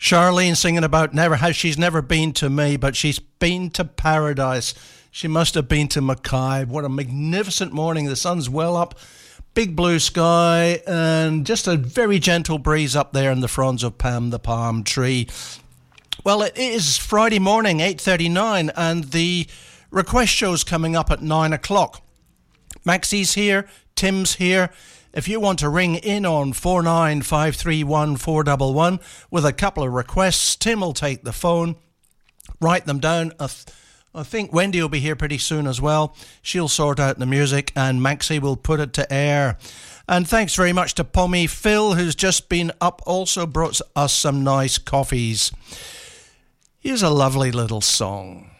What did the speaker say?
Charlene singing about she's never been to me, but she's been to paradise. She must have been to Mackay. What a magnificent morning. The sun's well up, big blue sky, and just a very gentle breeze up there in the fronds of Pam the palm tree. Well, it is Friday morning, 8:39, and the request show's coming up at 9 o'clock. Maxie's here, Tim's here. If you want to ring in on 49531 with a couple of requests, Tim will take the phone, write them down. I think Wendy will be here pretty soon as well. She'll sort out the music and Maxie will put it to air. And thanks very much to Pommy Phil, who's just been up, also brought us some nice coffees. Here's a lovely little song.